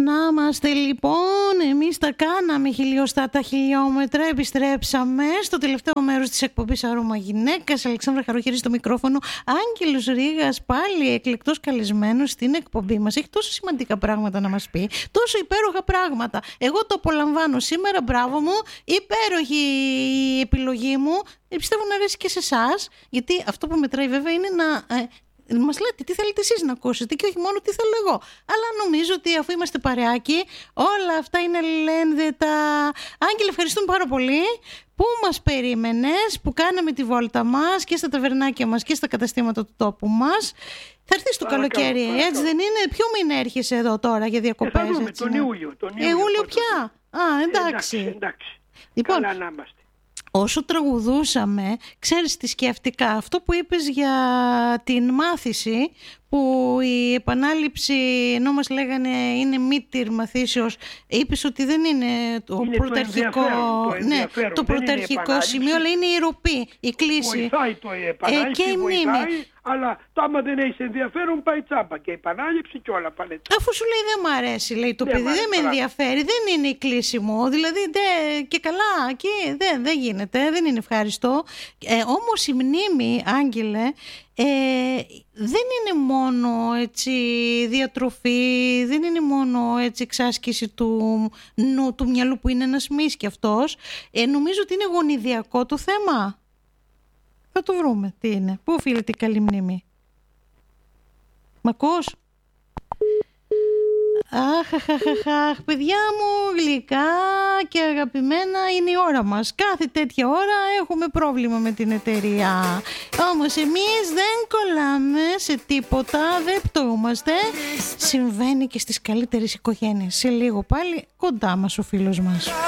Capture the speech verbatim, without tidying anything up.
Να είμαστε λοιπόν, εμείς τα κάναμε χιλιοστά χιλιόμετρα, επιστρέψαμε στο τελευταίο μέρος της εκπομπής Άρωμα Γυναίκας. Αλεξάνδρα Χαροχήρη στο μικρόφωνο, Άγγελος Ρήγας πάλι εκλεκτός καλεσμένος στην εκπομπή μας. Έχει τόσο σημαντικά πράγματα να μας πει, τόσο υπέροχα πράγματα. Εγώ το απολαμβάνω σήμερα, μπράβο μου, υπέροχη η επιλογή μου. Πιστεύω να αρέσει και σε εσάς, γιατί αυτό που μετράει βέβαια είναι να... Ε, μας λέτε τι θέλετε εσείς να ακούσετε και όχι μόνο τι θέλω εγώ. Αλλά νομίζω ότι αφού είμαστε παρεάκι, όλα αυτά είναι αλληλένδετα. Άγγελε, ευχαριστούμε πάρα πολύ που μας περίμενες, που κάναμε τη βόλτα μας και στα ταβερνάκια μας και στα καταστήματα του τόπου μας. Θα έρθεις το καλοκαίρι, παρακαλώ, έτσι δεν είναι? Ποιο μήνα έρχεσαι εδώ τώρα για διακοπές? Θα δούμε, τον Ιούλιο. Τον Ιούλιο, Ιούλιο πια. Α, εντάξει. εντάξει, εντάξει. Λοιπόν, καλά να είμαστε. Όσο τραγουδούσαμε, ξέρεις τι σκέφτηκα, αυτό που είπες για την μάθηση, που η επανάληψη, ενώ μας λέγανε είναι μήτηρ μαθήσεως, είπες ότι δεν είναι το είναι πρωταρχικό, το ναι, το πρωταρχικό σημείο, αλλά είναι η ροπή, η κλίση. Βοηθάει το επανάληψη, ε, και η βοηθάει, αλλά το άμα δεν έχεις ενδιαφέρον πάει τσάμπα και η επανάληψη και όλα πάνε τσάμπα. Αφού σου λέει δεν μου αρέσει, λέει το δεν παιδί, δεν με ενδιαφέρει, δεν είναι η κλίση μου, δηλαδή δε, και καλά, και δεν, δεν γίνεται, δεν είναι ευχάριστο. Ε, όμως η μνήμη, Άγγελε, Ε, δεν είναι μόνο έτσι διατροφή, δεν είναι μόνο έτσι εξάσκηση του νου, του μυαλού που είναι ένας μυς κι αυτός. Ε, νομίζω ότι είναι γονιδιακό το θέμα. Θα το βρούμε τι είναι. Πού οφείλεται η καλή μνήμη? Μ' ακούς? Αχ, αχ, αχ, αχ, παιδιά μου γλυκά και αγαπημένα, είναι η ώρα μας. Κάθε τέτοια ώρα έχουμε πρόβλημα με την εταιρεία. Όμως εμείς δεν κολλάμε σε τίποτα, δεν πτωούμαστε. Συμβαίνει και στις καλύτερες οικογένειες. Σε λίγο πάλι κοντά μας ο φίλος μας.